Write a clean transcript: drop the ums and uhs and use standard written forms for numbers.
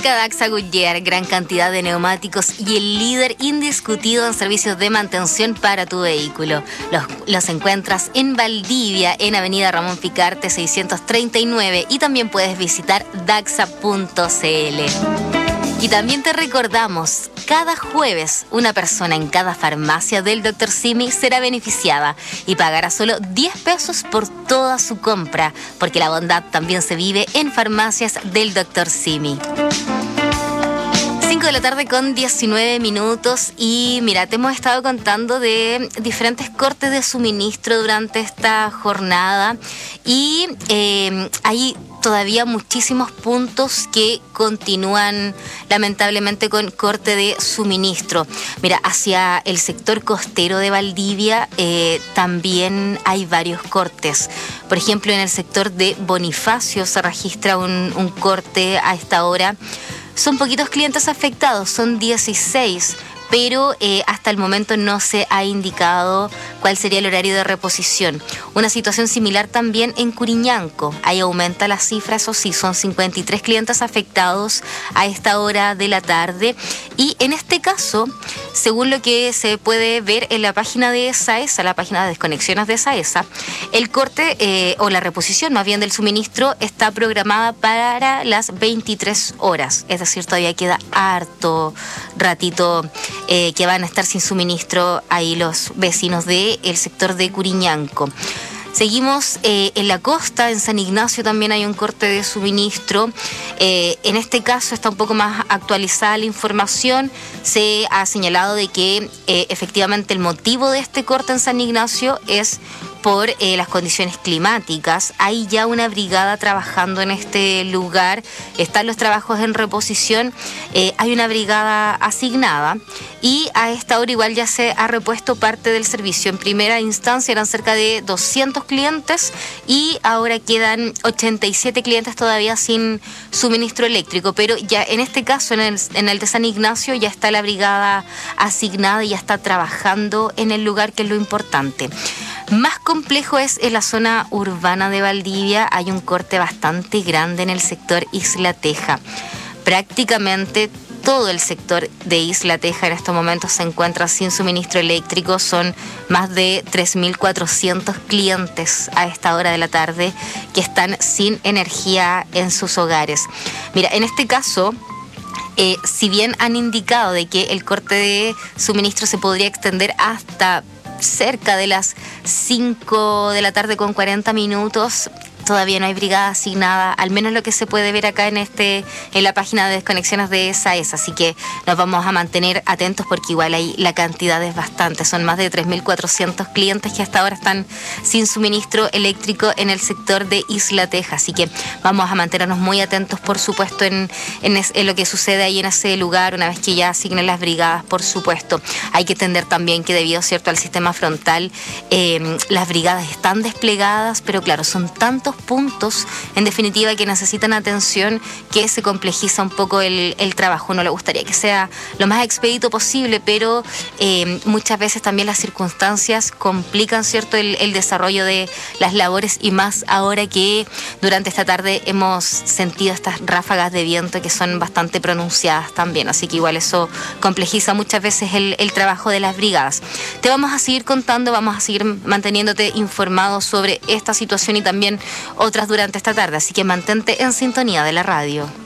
Marca Daxa Goodyear, gran cantidad de neumáticos y el líder indiscutido en servicios de mantención para tu vehículo. Los encuentras en Valdivia, en Avenida Ramón Picarte 639, y también puedes visitar daxa.cl. Y también te recordamos, cada jueves una persona en cada farmacia del Dr. Simi será beneficiada y pagará solo 10 pesos por toda su compra, porque la bondad también se vive en farmacias del Dr. Simi. 5 de la tarde con 19 minutos y mira, te hemos estado contando de diferentes cortes de suministro durante esta jornada y hay todavía muchísimos puntos que continúan lamentablemente con corte de suministro. Mira, hacia el sector costero de Valdivia también hay varios cortes. Por ejemplo, en el sector de Bonifacio se registra un corte a esta hora. Son poquitos clientes afectados, son 16, pero hasta el momento no se ha indicado cuál sería el horario de reposición. Una situación similar también en Curiñanco. Ahí aumenta la cifra, eso sí, son 53 clientes afectados a esta hora de la tarde. Y en este caso, según lo que se puede ver en la página de SAESA, la página de desconexiones de SAESA, el corte o la reposición más bien del suministro está programada para las 23 horas. Es decir, todavía queda harto ratito que van a estar sin suministro ahí los vecinos del sector de Curiñanco. Seguimos en la costa, en San Ignacio también hay un corte de suministro. En este caso está un poco más actualizada la información. Se ha señalado de que efectivamente el motivo de este corte en San Ignacio es por las condiciones climáticas. Hay ya una brigada trabajando en este lugar, están los trabajos en reposición, hay una brigada asignada y a esta hora igual ya se ha repuesto parte del servicio. En primera instancia eran cerca de 200 clientes y ahora quedan 87 clientes todavía sin suministro eléctrico, pero ya en este caso, en el de San Ignacio, ya está la brigada asignada y ya está trabajando en el lugar, que es lo importante. Más complejo es en la zona urbana de Valdivia. Hay un corte bastante grande en el sector Isla Teja. Prácticamente todo el sector de Isla Teja en estos momentos se encuentra sin suministro eléctrico. Son más de 3.400 clientes a esta hora de la tarde que están sin energía en sus hogares. Mira, en este caso, si bien han indicado de que el corte de suministro se podría extender hasta cerca de las 5 de la tarde con 40 minutos, todavía no hay brigada asignada, al menos lo que se puede ver acá en la página de desconexiones de SAESA, así que nos vamos a mantener atentos porque igual ahí la cantidad es bastante, son más de 3.400 clientes que hasta ahora están sin suministro eléctrico en el sector de Isla Teja, así que vamos a mantenernos muy atentos, por supuesto, en lo que sucede ahí en ese lugar, una vez que ya asignen las brigadas, por supuesto. Hay que entender también que debido, cierto, al sistema frontal, las brigadas están desplegadas, pero claro, son tantos puntos, en definitiva, que necesitan atención, que se complejiza un poco el trabajo. Uno le gustaría que sea lo más expedito posible, pero muchas veces también las circunstancias complican, cierto, el desarrollo de las labores, y más ahora que durante esta tarde hemos sentido estas ráfagas de viento que son bastante pronunciadas también, así que igual eso complejiza muchas veces el trabajo de las brigadas. Te vamos a seguir contando, vamos a seguir manteniéndote informado sobre esta situación y también otras durante esta tarde, así que mantente en sintonía de la radio.